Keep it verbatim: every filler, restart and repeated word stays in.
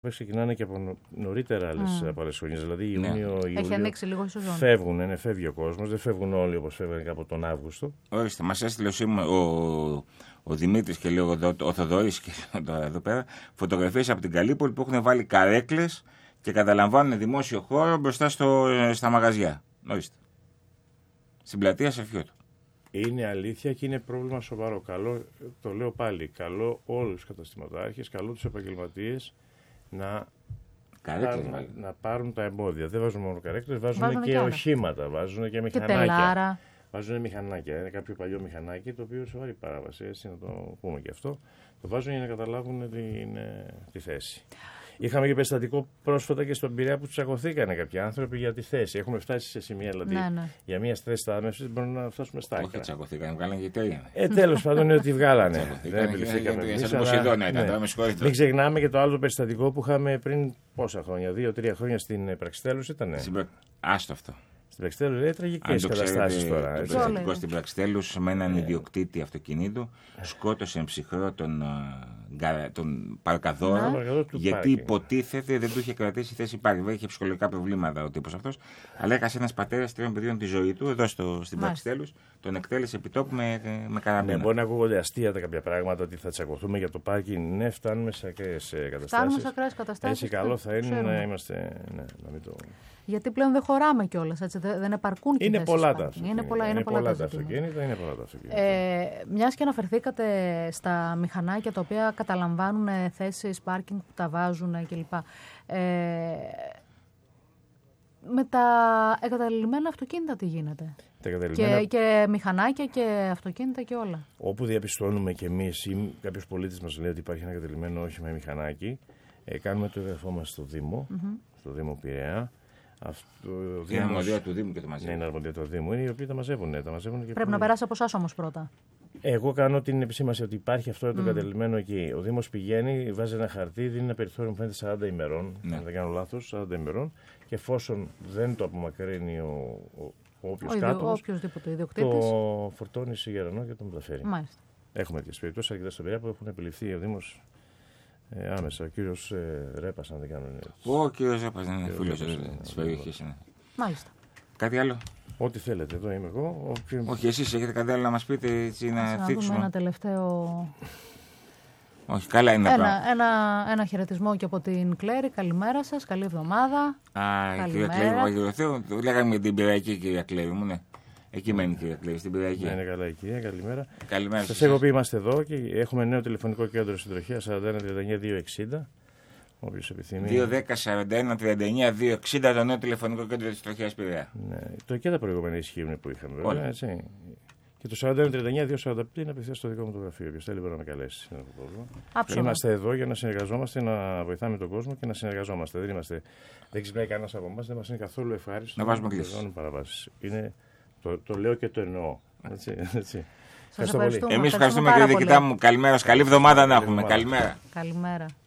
Ξεκινάνε και από νωρίτερα άλλες, mm. από άλλες χρονιές. Δηλαδή Ιούνιο, ναι. Ιούλιο. Φεύγουν, ναι, φεύγει ο κόσμος. Δεν φεύγουν όλοι όπως φεύγανε από τον Αύγουστο. Ορίστε, μας έστειλε ο, ο, ο Δημήτρης και λέει ο, ο Θοδωρής και τώρα εδώ πέρα φωτογραφίες από την Καλύπολη που έχουν βάλει καρέκλες και καταλαμβάνουν δημόσιο χώρο μπροστά στο, στα μαγαζιά. Ορίστε. Στην πλατεία Σεφιώτου. Είναι αλήθεια και είναι πρόβλημα σοβαρό. Καλό, το λέω πάλι, καλό όλους τους καταστηματάρχες, καλό τους επαγγελματίες να, πάρουν, να πάρουν τα εμπόδια. Δεν βάζουν μόνο καρέκλες, βάζουν, βάζουν και, και οχήματα, βάζουν και μηχανάκια. Βάζουν μηχανάκια. Είναι κάποιο παλιό μηχανάκι το οποίο σοβαρή παράβαση, έτσι να το πούμε και αυτό. Το βάζουν για να καταλάβουν την, τη θέση. Είχαμε και περιστατικό πρόσφατα και στον Πειραιά που τσακωθήκανε κάποιοι άνθρωποι για τη θέση. Έχουμε φτάσει σε σημεία δηλαδή ναι, ναι. για μια θέση στάθμευση μπορούμε να φτάσουμε στα άκρα. Όχι, τσακωθήκανε, βγάλανε και τέλεια. Ε, τέλος πάντων είναι ότι βγάλανε. Δεν επιληφθήκαμε εμείς. Μην ξεχνάμε και το άλλο περιστατικό που είχαμε πριν πόσα χρόνια, δύο-τρία χρόνια στην Πραξιτέλους ήταν. Άστο αυτό. Στην Πραξιτέλους είναι τραγικές καταστάσεις τώρα. Το περιστατικό στην Πραξιτέλους με έναν ιδιοκτήτη αυτοκινήτου σκότωσε ψυχρό τον, τον παρκαδόρο γιατί υποτίθεται δεν του είχε κρατήσει θέση πάρκινγκ. Είχε ψυχολογικά προβλήματα ο τύπος αυτός. Αλλά έκασε ένας πατέρας τριών παιδιών τη ζωή του εδώ στο, στην Πραξιτέλους. Τον εκτέλεσε επί τόπου με, με καραμπίνα. Ναι, μπορεί να ακούγονται αστεία τα κάποια πράγματα ότι θα τσακωθούμε για το πάρκινγκ. Ναι, φτάνουμε σε ακραίες καταστάσεις. Φτάνουμε σε ακραίες καταστάσεις. Έτσι, καλό θα είναι να είμαστε. Ναι, να μην το... Γιατί πλέον δεν χωράμε κιόλας, δεν επαρκούν και είναι θέσεις πολλά τα αυτοκίνητα. Είναι πολλά, είναι είναι πολλά, πολλά τα αυτοκίνητα. Είναι πολλά τα αυτοκίνητα. Ε, μιας και αναφερθήκατε στα μηχανάκια τα οποία καταλαμβάνουν θέσεις πάρκινγκ που τα βάζουν κλπ. Ε, με τα εγκαταλειμμένα αυτοκίνητα τι γίνεται? Τα εγκαταλειμμένα... και, και μηχανάκια και αυτοκίνητα και όλα. Όπου διαπιστώνουμε κι εμείς ή κάποιος πολίτης μας λέει ότι υπάρχει ένα εγκαταλειμμένο όχημα ή μηχανάκι, ε, κάνουμε το εγγραφό μας στο Δήμο, mm-hmm. στο Δήμο Πειραιά. Αυτό, είναι αρμοδία του Δήμου και το μαζεύουν. Ναι, είναι αρμοδία του Δήμου. Είναι οι οποίοι τα μαζεύουν. Τα μαζεύουν και πρέπει να περάσει από εσάς όμως πρώτα. Εγώ κάνω την επισήμαση ότι υπάρχει αυτό το mm. εγκαταλειμμένο εκεί. Ο Δήμος πηγαίνει, βάζει ένα χαρτί, δίνει ένα περιθώριο που φαίνεται σαράντα ημερών. Ναι. Αν δεν κάνω λάθος, σαράντα ημερών. Και εφόσον δεν το απομακρύνει ο, ο, ο όποιος κάτοχος, το φορτώνει σε γερανό και το μεταφέρει. Μάλιστα. Έχουμε τέτοιες περιπτώσεις αρκετά στον Πειραιά που έχουν επιληφθεί ο Δήμος. Ε, άμεσα, ο κύριος ε, Ρέπας, αν δεν κάνω έτσι. Ο κύριος Ρέπας είναι φίλος της περιοχής. Μάλιστα. Κάτι άλλο? Ό,τι θέλετε, εδώ είμαι εγώ. Ο... Όχι, εσείς έχετε κάτι άλλο να μας πείτε, έτσι, να θίξουμε? Να δούμε ένα τελευταίο... Όχι, καλά είναι ένα, ένα, ένα, ένα χαιρετισμό και από την Κλέρη. Καλημέρα σας, καλή εβδομάδα. Α, κυρία Κλέρη Παπαγεωθέου, λέγαμε για την Πειραϊκή, κυρία Κλέρη μου, ναι. Εκεί μένει η κυρία Κλέρη, στην Πειραϊκή. Ναι, είναι καλά η κυρία, καλημέρα. Καλημέρα. Σας έχω πει, είμαστε εδώ και έχουμε νέο τηλεφωνικό κέντρο στην Τροχέα σαράντα ένα τριάντα εννιά διακόσια εξήντα. Όποιος επιθυμεί. δύο δέκα σαράντα ένα τριάντα εννιά διακόσια εξήντα το νέο τηλεφωνικό κέντρο της Τροχέας Πειραιά. Ναι, το και τα προηγούμενα ισχύουν που είχαμε. Βέβαια, έτσι. Και το σαράντα ένα τριάντα εννιά διακόσια σαράντα πέντε είναι απευθείας στο δικό μου το γραφείο. Ποιος θέλει μπορεί να με καλέσει. Είμαστε εδώ για να συνεργαζόμαστε, να βοηθάμε τον κόσμο και να συνεργαζόμαστε. Δεν, είμαστε, δεν ξυπνάει κανένας από εμάς, δεν μας είναι καθόλου ευχάριστο. Να βάζουμε κλίσεις. Είναι, το, το λέω και το εννοώ. Έτσι, έτσι. Σας ευχαριστούμε. Εμείς ευχαριστούμε κύριε Διοικητά μου. Καλημέρα, καλή εβδομάδα να έχουμε. Καλημέρα. Καλημέρα.